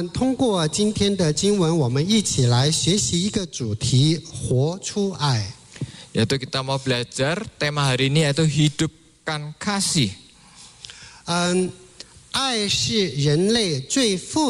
通过今天的经文，我们一起来学习一个主题：活出爱。 Yaitu kita mau belajar tema hari ini yaitu hidupkan kasih. 爱是人类最复